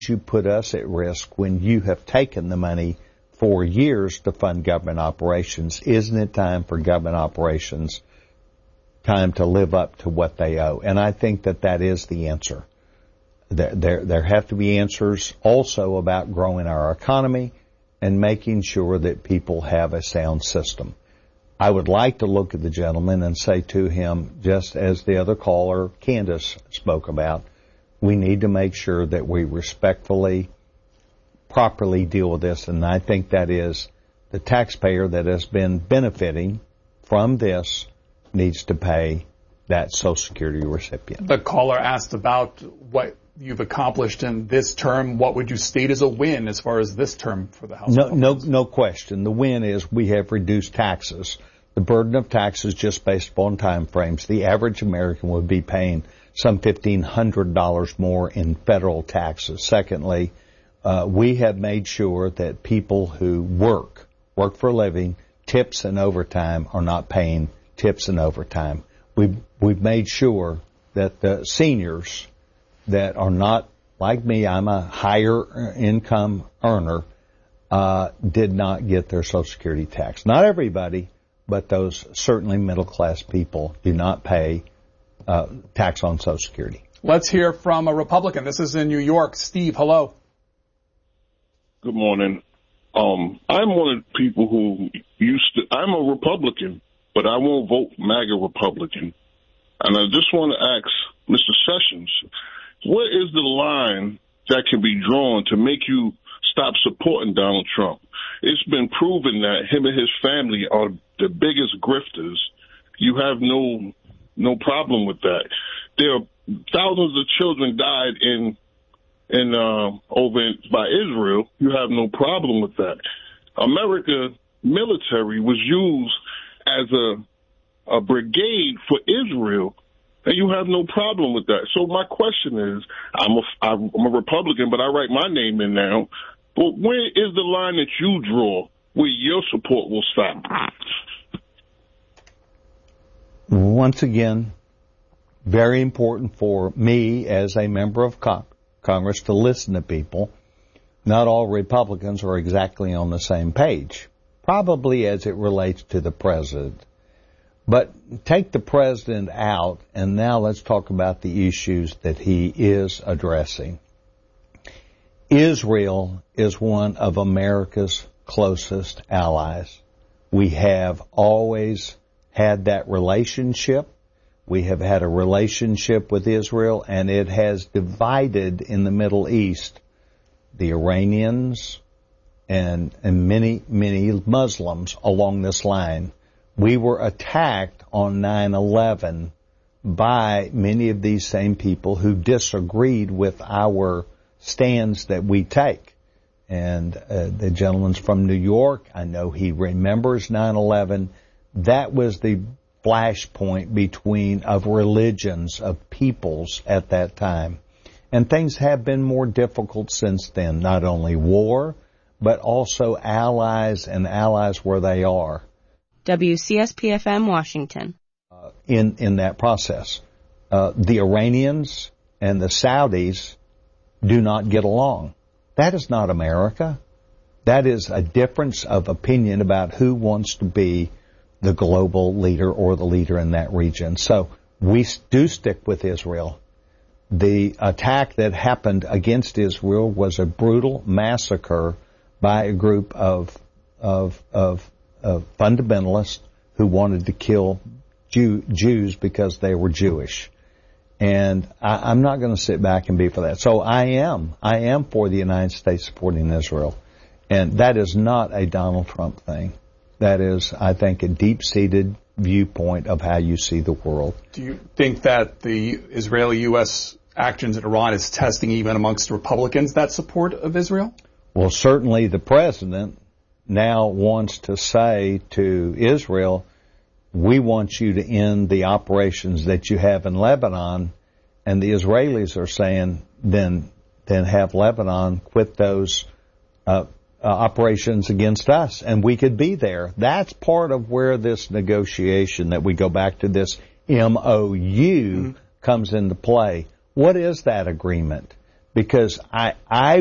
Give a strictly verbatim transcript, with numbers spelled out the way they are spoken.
you put us at risk when you have taken the money for years to fund government operations? Isn't it time for government operations, time to live up to what they owe? And I think that that is the answer. There, there, there have to be answers also about growing our economy and making sure that people have a sound system. I would like to look at the gentleman and say to him, just as the other caller, Candace, spoke about, we need to make sure that we respectfully, properly deal with this. And I think that is the taxpayer that has been benefiting from this needs to pay that Social Security recipient. The caller asked about what you've accomplished in this term. What would you state as a win as far as this term for the House? No, no, no question. The win is we have reduced taxes. The burden of taxes just based upon time frames. The average American would be paying some fifteen hundred dollars more in federal taxes. Secondly, uh, we have made sure that people who work, work for a living, tips and overtime are not paying tips and overtime. We've, we've made sure that the seniors that are not, like me, I'm a higher income earner, uh, did not get their Social Security tax. Not everybody, but those certainly middle class people do not pay uh, tax on Social Security. Let's hear from a Republican. This is in New York. Steve, hello. Good morning. Um, I'm one of the people who used to, I'm a Republican, but I won't vote MAGA Republican. And I just want to ask Mister Sessions, what is the line that can be drawn to make you stop supporting Donald Trump? It's been proven that him and his family are the biggest grifters. You have no no problem with that. There are thousands of children died in in uh, over in, by Israel. You have no problem with that. America military was used as a a brigade for Israel, and you have no problem with that. So my question is, I'm a, I'm a Republican, but I write my name in now. But where is the line that you draw where your support will stop? Once again, very important for me as a member of Con- Congress to listen to people. Not all Republicans are exactly on the same page, probably as it relates to the president. But take the president out, and now let's talk about the issues that he is addressing. Israel is one of America's closest allies. We have always had that relationship. We have had a relationship with Israel, and it has divided in the Middle East the Iranians and, and many, many Muslims along this line. We were attacked on nine eleven by many of these same people who disagreed with our stands that we take. And uh, the gentleman's from New York. I know he remembers nine eleven. That was the flashpoint between of religions, of peoples at that time. And things have been more difficult since then. Not only war, but also allies and allies where they are. W C S P F M, Washington. Uh, in, in that process. Uh, the Iranians and the Saudis do not get along. That is not America. That is a difference of opinion about who wants to be the global leader or the leader in that region. So we do stick with Israel. The attack that happened against Israel was a brutal massacre by a group of of of, of fundamentalists who wanted to kill Jew, Jews because they were Jewish. And I, I'm not going to sit back and be for that. So I am. I am for the United States supporting Israel. And that is not a Donald Trump thing. That is, I think, a deep-seated viewpoint of how you see the world. Do you think that the Israeli-U S actions in Iran is testing even amongst Republicans that support of Israel? Well, certainly the president now wants to say to Israel, we want you to end the operations that you have in Lebanon. And the Israelis are saying, then then have Lebanon quit those uh, uh, operations against us, and we could be there. That's part of where this negotiation that we go back to this M O U mm-hmm. comes into play. What is that agreement? because I I